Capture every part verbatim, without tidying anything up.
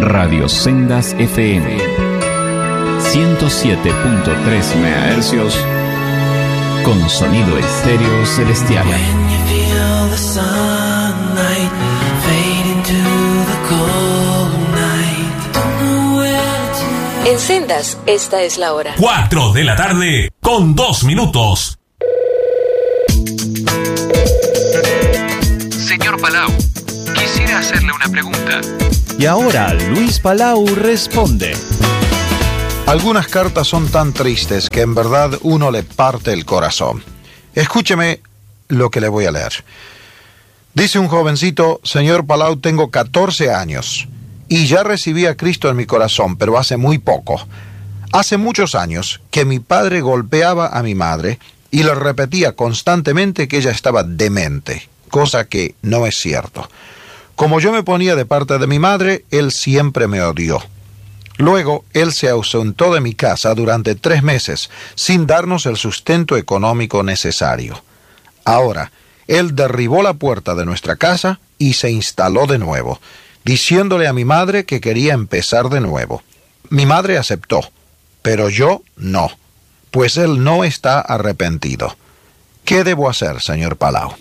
Radio Sendas F M ciento siete punto tres megahercios con sonido estéreo celestial. En Sendas, esta es la hora. Cuatro de la tarde con dos minutos. Señor Palau, quisiera hacerle una pregunta. Y ahora Luis Palau responde. Algunas cartas son tan tristes que en verdad uno le parte el corazón. Escúcheme lo que le voy a leer. Dice un jovencito: señor Palau, tengo catorce años y ya recibí a Cristo en mi corazón, pero hace muy poco. Hace muchos años que mi padre golpeaba a mi madre y le repetía constantemente que ella estaba demente, cosa que no es cierto. Como yo me ponía de parte de mi madre, él siempre me odió. Luego, él se ausentó de mi casa durante tres meses, sin darnos el sustento económico necesario. Ahora, él derribó la puerta de nuestra casa y se instaló de nuevo, diciéndole a mi madre que quería empezar de nuevo. Mi madre aceptó, pero yo no, pues él no está arrepentido. ¿Qué debo hacer, señor Palau?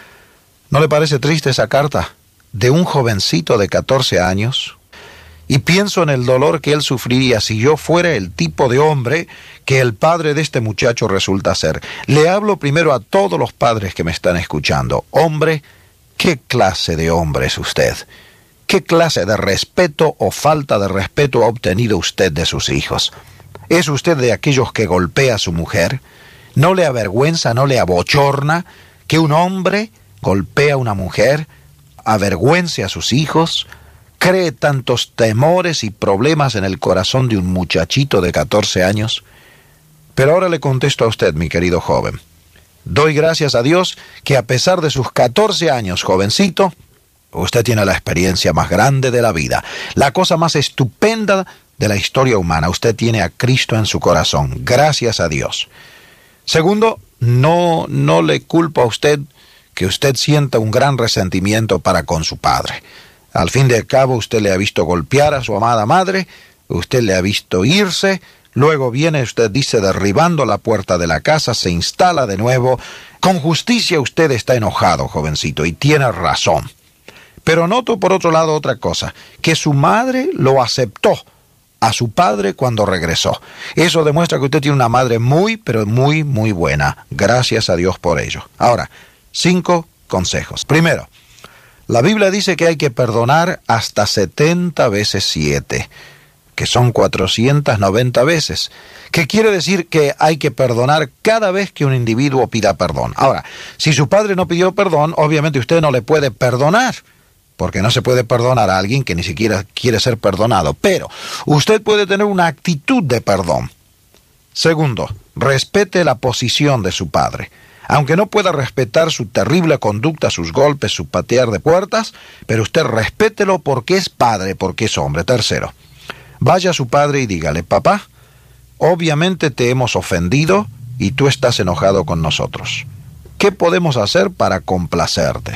¿No le parece triste esa carta de un jovencito de catorce años? Y pienso en el dolor que él sufriría si yo fuera el tipo de hombre que el padre de este muchacho resulta ser. Le hablo primero a todos los padres que me están escuchando. Hombre, ¿qué clase de hombre es usted? ¿Qué clase de respeto o falta de respeto ha obtenido usted de sus hijos? ¿Es usted de aquellos que golpea a su mujer? ¿No le avergüenza, no le abochorna que un hombre golpea a una mujer, avergüence a sus hijos? ¿Cree tantos temores y problemas en el corazón de un muchachito de catorce años? Pero ahora le contesto a usted, mi querido joven. Doy gracias a Dios que a pesar de sus catorce años, jovencito, usted tiene la experiencia más grande de la vida, la cosa más estupenda de la historia humana. Usted tiene a Cristo en su corazón. Gracias a Dios. Segundo, no, no le culpo a usted que usted sienta un gran resentimiento para con su padre. Al fin de cabo, usted le ha visto golpear a su amada madre, usted le ha visto irse, luego viene usted, dice, derribando la puerta de la casa, se instala de nuevo. Con justicia usted está enojado, jovencito, y tiene razón. Pero noto por otro lado otra cosa, que su madre lo aceptó a su padre cuando regresó. Eso demuestra que usted tiene una madre muy, pero muy, muy buena. Gracias a Dios por ello. Ahora, cinco consejos. Primero, la Biblia dice que hay que perdonar hasta setenta veces siete, que son cuatrocientas noventa veces, que quiere decir que hay que perdonar cada vez que un individuo pida perdón. Ahora, si su padre no pidió perdón, obviamente usted no le puede perdonar, porque no se puede perdonar a alguien que ni siquiera quiere ser perdonado, pero usted puede tener una actitud de perdón. Segundo, respete la posición de su padre. Aunque no pueda respetar su terrible conducta, sus golpes, su patear de puertas, pero usted respételo porque es padre, porque es hombre. Tercero, vaya a su padre y dígale: papá, obviamente te hemos ofendido y tú estás enojado con nosotros. ¿Qué podemos hacer para complacerte?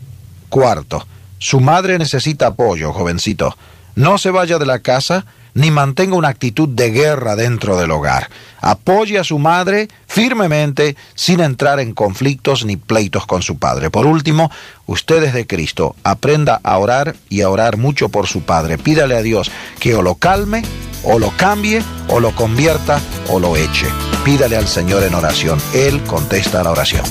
Cuarto, su madre necesita apoyo, jovencito. No se vaya de la casa ni mantenga una actitud de guerra dentro del hogar. Apoye a su madre firmemente, sin entrar en conflictos ni pleitos con su padre. Por último, usted es de Cristo. Aprenda a orar y a orar mucho por su padre. Pídale a Dios que o lo calme, o lo cambie, o lo convierta, o lo eche. Pídale al Señor en oración. Él contesta la oración.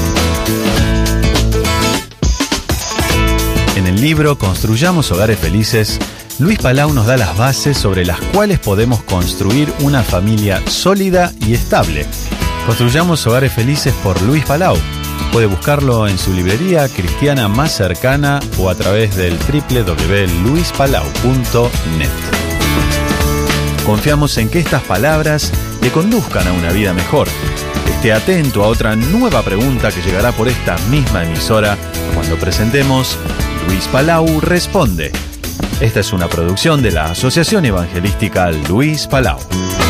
En el libro Construyamos Hogares Felices, Luis Palau nos da las bases sobre las cuales podemos construir una familia sólida y estable. Construyamos Hogares Felices por Luis Palau. Puede buscarlo en su librería cristiana más cercana o a través del doble u doble u doble u punto luis palau punto net. Confiamos en que estas palabras le conduzcan a una vida mejor. Esté atento a otra nueva pregunta que llegará por esta misma emisora cuando presentemos Luis Palau Responde. Esta es una producción de la Asociación Evangelística Luis Palau.